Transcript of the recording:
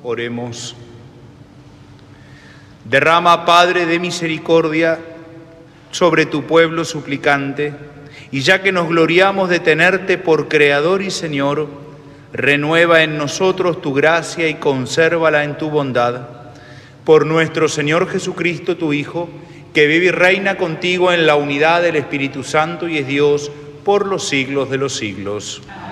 Oremos. Derrama, Padre de misericordia, sobre tu pueblo suplicante, y ya que nos gloriamos de tenerte por Creador y Señor, renueva en nosotros tu gracia y consérvala en tu bondad. Por nuestro Señor Jesucristo, tu Hijo, que vive y reina contigo en la unidad del Espíritu Santo y es Dios por los siglos de los siglos.